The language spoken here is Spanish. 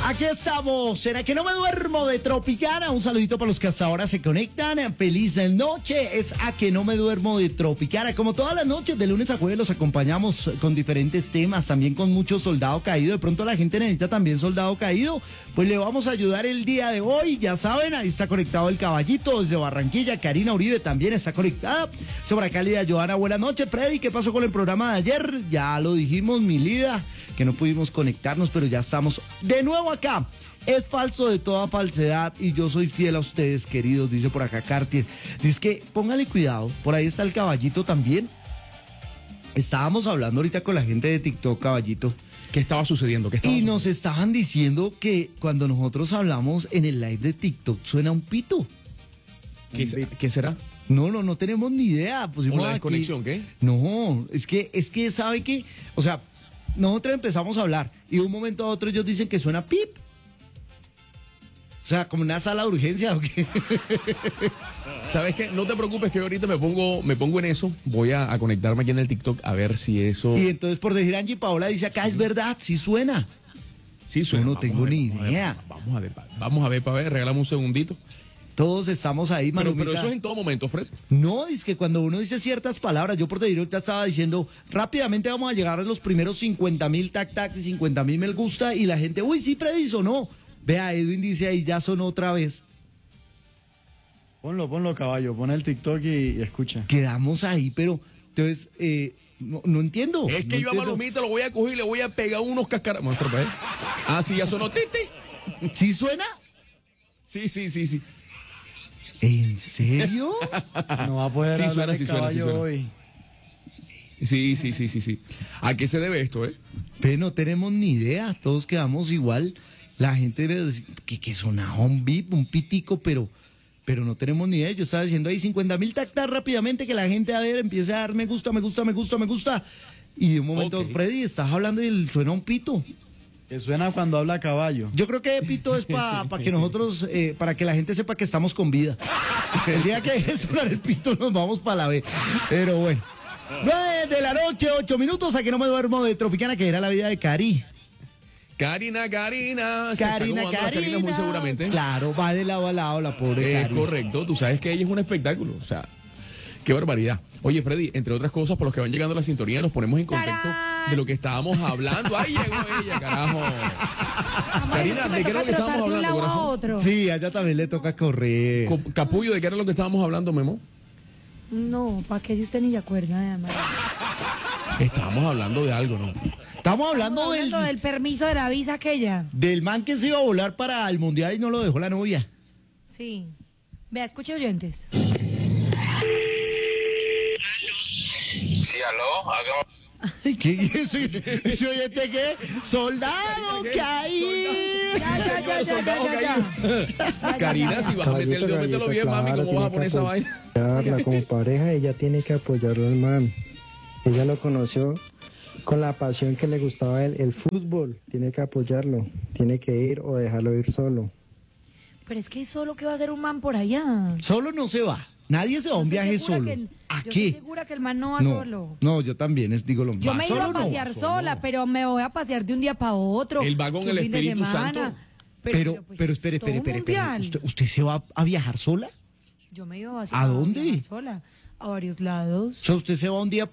Aquí estamos, ¿será que no me duermo de Tropicana? Un saludito para los que hasta ahora se conectan. Feliz noche, es A que no me duermo de Tropicana. Como todas las noches, de lunes a jueves los acompañamos con diferentes temas, también con mucho soldado caído. De pronto la gente necesita también soldado caído, pues le vamos a ayudar el día de hoy. Ya saben, ahí está conectado el Caballito desde Barranquilla. Karina Uribe también está conectada. Sobre Cálida Joana, buenas noches. Freddy, ¿qué pasó con el programa de ayer? Ya lo dijimos, mi Lida, que no pudimos conectarnos, pero ya estamos de nuevo acá. Es falso de toda falsedad y yo soy fiel a ustedes, queridos, dice por acá Cartier. Dice que póngale cuidado, por ahí está el Caballito también. Estábamos hablando ahorita con la gente de TikTok, Caballito. ¿Qué estaba sucediendo? Y nos estaban diciendo que cuando nosotros hablamos en el live de TikTok suena un pito. ¿Qué será? No tenemos ni idea. Pusimos ¿Una aquí. desconexión, qué? No, es que ¿sabe qué? O sea, nosotros empezamos a hablar y de un momento a otro ellos dicen que suena pip. O sea, como una sala de urgencia o qué. ¿Sabes qué? No te preocupes que yo ahorita me pongo en eso. Voy a conectarme aquí en el TikTok a ver si eso... Y entonces por decir Angie Paola dice acá, es verdad, sí suena. Sí suena. Yo no tengo ni idea. Vamos a ver, regálame un segundito. Todos estamos ahí, Manu. Pero eso es en todo momento, Fred. No, es que cuando uno dice ciertas palabras, yo por decir ahorita estaba diciendo, rápidamente vamos a llegar a los primeros 50,000 tac y 50,000 me gusta y la gente, uy, sí, Freddy sonó. Vea, Edwin dice ahí, ya sonó otra vez. Ponlo, caballo, pon el TikTok y escucha. Quedamos ahí, pero entonces, no entiendo. Es que yo a Malumita lo voy a coger y le voy a pegar unos cascaras. Ah, sí, ya sonó titi. ¿Sí suena? Sí. ¿En serio? No va a poder Sí, hablar suena, el caballo suena. hoy. Sí. ¿A qué se debe esto, Pero no tenemos ni idea, todos quedamos igual. La gente debe decir que sonaba un bip, un pitico, pero no tenemos ni idea. Yo estaba diciendo ahí 50,000 tactas rápidamente, que la gente a ver empiece a dar me gusta. Y de un momento, Okay. Freddy, estás hablando y suena un pito. Que suena cuando habla caballo. Yo creo que pito es para que nosotros, para que la gente sepa que estamos con vida. El día que deje sonar el pito nos vamos para la B. Pero bueno. 9 de la noche, 8 minutos, a que no me duermo de Tropicana, que era la vida de Cari. Karina. Se está acomodando las Carinas muy seguramente. Claro, va de lado a lado la pobre Cari. Correcto, tú sabes que ella es un espectáculo, o sea, qué barbaridad. Oye, Freddy, entre otras cosas, por los que van llegando a la sintonía, nos ponemos en contexto de lo que estábamos hablando. ¡Ahí llegó ella, carajo! Karina, ¿de qué era lo que estábamos hablando, corazón? Sí, a ella también le toca correr. Capullo, ¿de qué era lo que estábamos hablando, Memo? No, ¿para qué si usted ni se acuerda, además? Estábamos hablando de algo, ¿no? Estamos hablando del permiso de la visa aquella. del man que se iba a volar para el mundial y no lo dejó la novia. Sí. Vea, escuche oyentes. Sí, aló, hagamos. ¿Qué? ¿Ese oyente qué? ¡Soldado caído! Ya. Karina, si vas a meter el dedo, mételo bien, mami, ¿cómo vas a poner esa vaina? Como pareja, ella tiene que apoyarlo al man. Ella lo conoció con la pasión que le gustaba el fútbol. Tiene que apoyarlo. Tiene que ir o dejarlo ir solo. Pero es que solo que va a hacer un man por allá. Solo no se va. Nadie se va a un viaje solo. ¿A yo qué? estoy segura que el man no va solo. No, yo también digo lo mismo. Yo me iba a Solo no. pasear sola, pero me voy a pasear de un día para otro. Él va con que el un fin de Espíritu semana. Santo. Pero espere. todo un mundial. ¿Usted se va a viajar sola? Yo me iba ¿A dónde? viajar sola, a varios lados. O sea, usted se va un día